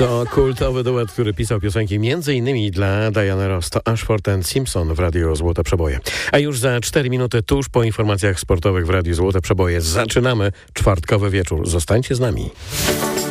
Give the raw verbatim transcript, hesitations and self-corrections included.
To kultowy duet, który pisał piosenki między innymi dla Diany Ross. To Ashford and Simpson w Radiu Złote Przeboje. A już za cztery minuty tuż po informacjach sportowych w Radiu Złote Przeboje zaczynamy czwartkowy wieczór. Zostańcie z nami.